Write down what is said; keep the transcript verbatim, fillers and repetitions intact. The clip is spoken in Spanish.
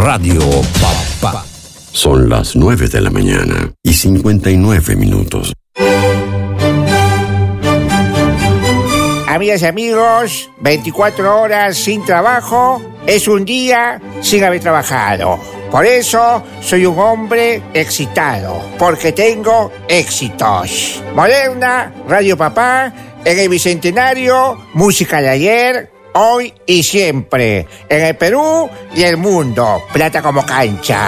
Radio Papá. Son las nueve de la mañana y cincuenta y nueve minutos. Amigas y amigos, veinticuatro horas sin trabajo es un día sin haber trabajado. Por eso soy un hombre excitado, porque tengo éxitos. Moderna, Radio Papá, en el Bicentenario, música de ayer, hoy y siempre. En el Perú y el mundo, plata como cancha.